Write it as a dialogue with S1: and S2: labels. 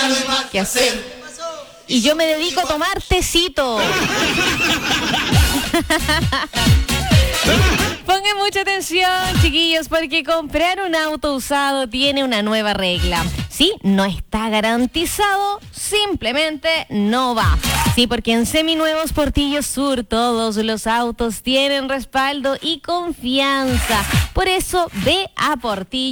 S1: ¿Qué hacer? Y yo me dedico a tomar tecito. Pongan mucha atención, chiquillos, porque comprar un auto usado tiene una nueva regla. Si no está garantizado, simplemente no va. Sí, porque en Seminuevos Portillo Sur todos los autos tienen respaldo y confianza. Por eso ve a Portillo